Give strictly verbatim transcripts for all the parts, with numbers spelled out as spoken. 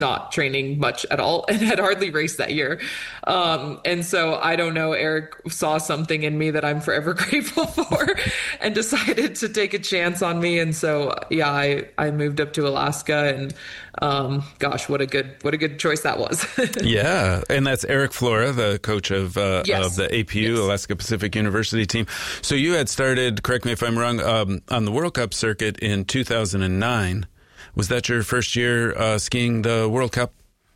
not training much at all and had hardly raced that year. Um, and so I don't know, Eric saw something in me that I'm forever grateful for and decided to take a chance on me. And so, yeah, I, I moved up to Alaska and, um, gosh, what a good, what a good choice that was. Yeah. And that's Eric Flora, the coach of, uh, Yes. of the A P U, Yes. Alaska Pacific University team. So you had started, correct me if I'm wrong, um, on the World Cup circuit in two thousand nine. Was that your first year uh, skiing the World Cup?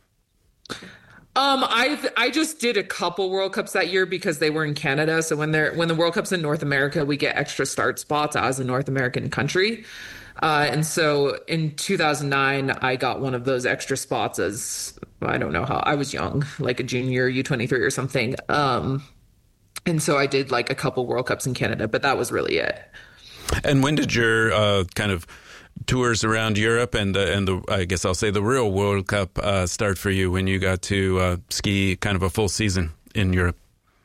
Um, I I just did a couple World Cups that year because they were in Canada. So when they're when the World Cup's in North America, we get extra start spots as a North American country. Uh, and so in two thousand nine, I got one of those extra spots as I don't know how I was young, like a junior U twenty-three or something. Um, and so I did like a couple World Cups in Canada, but that was really it. And when did your uh, kind of tours around Europe and the, and the I guess I'll say the real World Cup uh, start for you when you got to uh, ski kind of a full season in Europe?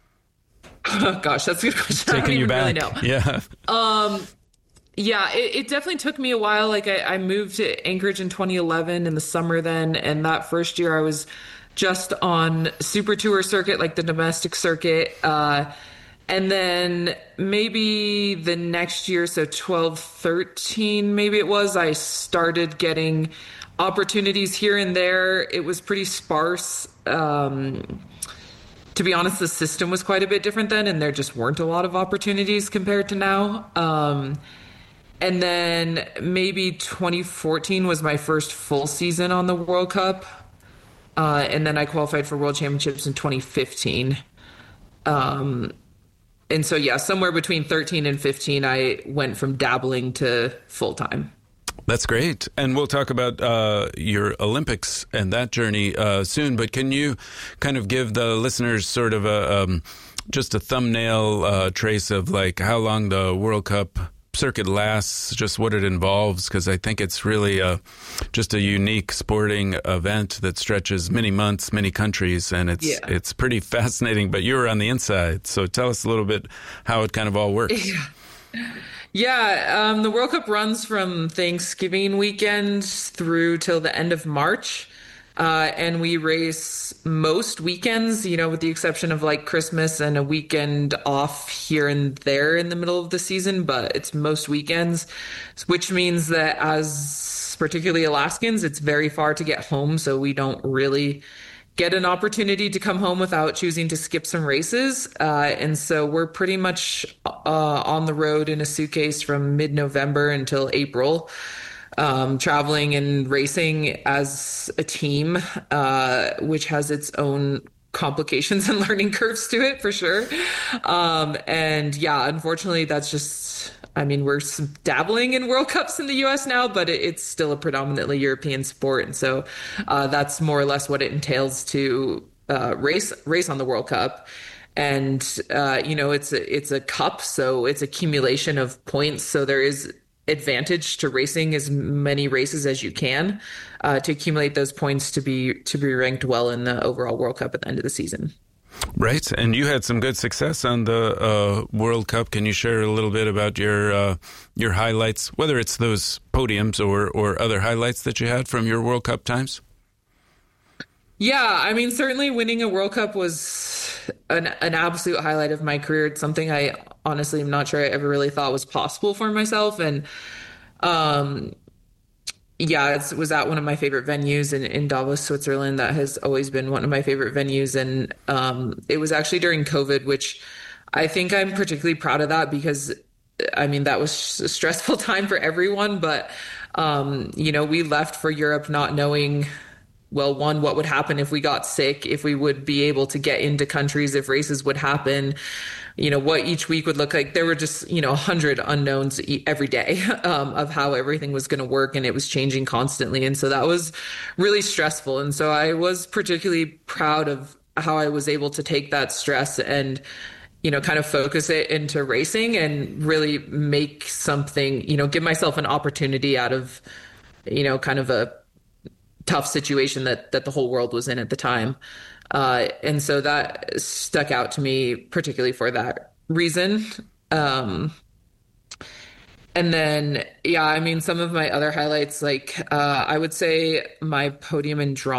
Oh, gosh, that's a good question. I don't Taking you even back, really know. yeah. Um, yeah, it, it definitely took me a while. Like I, I moved to Anchorage in twenty eleven in the summer then, and that first year I was just on Super Tour circuit, like the domestic circuit. Uh, And then maybe the next year, so twelve, thirteen, maybe it was, I started getting opportunities here and there. It was pretty sparse. Um, to be honest, the system was quite a bit different then, and there just weren't a lot of opportunities compared to now. Um, and then maybe twenty fourteen was my first full season on the World Cup. Uh, and then I qualified for World Championships in twenty fifteen. Um, And so, yeah, somewhere between thirteen and fifteen, I went from dabbling to full time. That's great. And we'll talk about uh, your Olympics and that journey uh, soon. But can you kind of give the listeners sort of a um, just a thumbnail uh, trace of like how long the World Cup circuit lasts, just what it involves? Because I think it's really uh, just a unique sporting event that stretches many months, many countries, and it's Yeah. it's pretty fascinating. But you were on the inside, so tell us a little bit how it kind of all works. Yeah. Yeah, um, the World Cup runs from Thanksgiving weekend through till the end of March. Uh, and we race most weekends, you know, with the exception of like Christmas and a weekend off here and there in the middle of the season, but it's most weekends, which means that as particularly Alaskans, it's very far to get home. So we don't really get an opportunity to come home without choosing to skip some races. Uh, and so we're pretty much uh, on the road in a suitcase from mid-November until April, um, traveling and racing as a team, uh, which has its own complications and learning curves to it for sure. Um, and yeah, unfortunately, that's just, I mean, we're dabbling in World Cups in the U S now, but it, it's still a predominantly European sport. And so uh, that's more or less what it entails to uh, race race on the World Cup. And, uh, you know, it's a, it's a cup, so it's accumulation of points. So there is advantage to racing as many races as you can uh, to accumulate those points to be to be ranked well in the overall World Cup at the end of the season. Right. And you had some good success on the uh, World Cup. Can you share a little bit about your uh, your highlights, whether it's those podiums or, or other highlights that you had from your World Cup times? Yeah, I mean, certainly winning a World Cup was an, an absolute highlight of my career. It's something I honestly am not sure I ever really thought was possible for myself. And um, yeah, it was at one of my favorite venues in, in Davos, Switzerland. That has always been one of my favorite venues. And um, it was actually during COVID, which I think I'm particularly proud of that because, I mean, that was a stressful time for everyone. But, um, you know, we left for Europe not knowing, well, one, what would happen if we got sick, if we would be able to get into countries, if races would happen, you know, what each week would look like. There were just, you know, a hundred unknowns every day um, of how everything was going to work, and it was changing constantly. And so that was really stressful. And so I was particularly proud of how I was able to take that stress and, you know, kind of focus it into racing and really make something, you know, give myself an opportunity out of, you know, kind of a tough situation that that the whole world was in at the time. Uh, and so that stuck out to me particularly for that reason. Um, And then, yeah, I mean, some of my other highlights, like uh, I would say my podium in drama